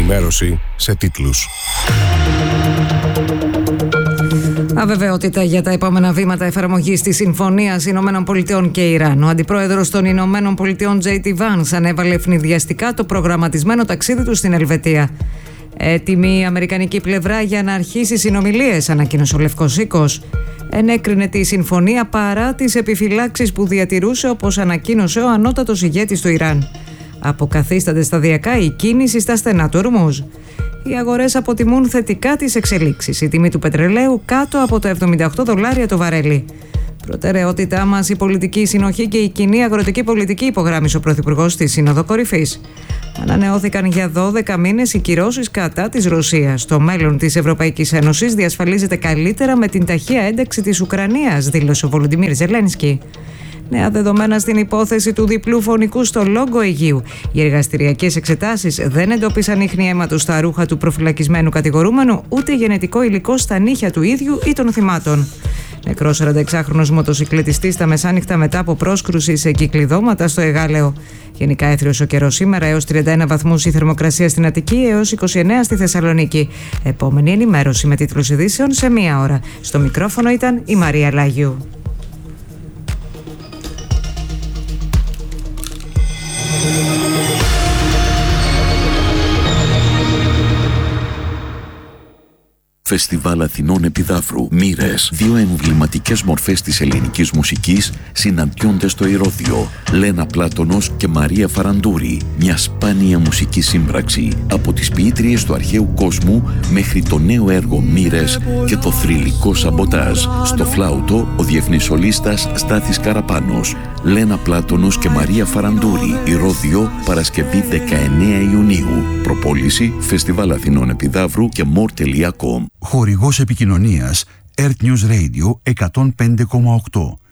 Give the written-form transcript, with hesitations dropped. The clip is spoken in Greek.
Ενημέρωση σε τίτλους. Αβεβαιότητα για τα επόμενα βήματα εφαρμογής της Συμφωνίας Ηνωμένων Πολιτειών και Ιράν. Ο αντιπρόεδρος των Ηνωμένων Πολιτειών, J.D. Vance, ανέβαλε ευνηδιαστικά το προγραμματισμένο ταξίδι του στην Ελβετία. Έτοιμη η αμερικανική πλευρά για να αρχίσει συνομιλίες, ανακοίνωσε ο Λευκός Οίκος. Ενέκρινε τη συμφωνία παρά τις επιφυλάξεις που διατηρούσε, όπως ανακοίνωσε ο ανώτατος ηγέτης του Ιράν. Αποκαθίσταται σταδιακά η κίνηση στα στενά του Ορμούζ. Οι αγορές αποτιμούν θετικά τις εξελίξεις. Η τιμή του πετρελαίου κάτω από τα $78 το βαρέλι. Προτεραιότητά μας η πολιτική συνοχή και η κοινή αγροτική πολιτική, υπογράμμισε ο Πρωθυπουργός στη Σύνοδο Κορυφής. Ανανεώθηκαν για 12 μήνες οι κυρώσεις κατά της Ρωσίας. Το μέλλον της Ευρωπαϊκής Ένωσης διασφαλίζεται καλύτερα με την ταχεία ένταξη της Ουκρανίας, δήλωσε ο Βολοντιμίρ Ζελένσκι. Νέα δεδομένα στην υπόθεση του διπλού φωνικού στο Λόγκο Αιγείου. Οι εργαστηριακές εξετάσεις δεν εντόπισαν ίχνη αίματος στα ρούχα του προφυλακισμένου κατηγορούμενου, ούτε γενετικό υλικό στα νύχια του ίδιου ή των θυμάτων. Νεκρός 46χρονος μοτοσυκλετιστής στα μεσάνυχτα μετά από πρόσκρουση σε κυκλειδώματα στο Εγάλεο. Γενικά έθριος ο καιρός σήμερα, έως 31 βαθμούς η θερμοκρασία στην Αττική, έως 29 στη Θεσσαλονίκη. Επόμενη ενημέρωση με τίτλους ειδήσεων σε 1 ώρα. Στο μικρόφωνο ήταν η Μαρία Λάγιου. Φεστιβάλ Αθηνών Επιδαύρου. Μοίρες. 2 εμβληματικές μορφές της ελληνικής μουσικής συναντιόνται στο Ηρώδειο. Λένα Πλάτωνος και Μαρία Φαραντούρη. Μια σπάνια μουσική σύμπραξη από τις ποιήτριες του αρχαίου κόσμου μέχρι το νέο έργο Μοίρες και το θρυλικό Σαμποτάζ. Στο φλάουτο ο διεθνής σολίστας Στάθης Καραπάνος. Λένα Πλάτωνος και Μαρία Φαραντούρη. Ηρώδειο, Παρασκευή 19 Ιουνίου. Προπόληση Φεστιβάλ Αθηνών Επιδαύρου και more.com. Χορηγός επικοινωνίας Earth News Radio 105,8.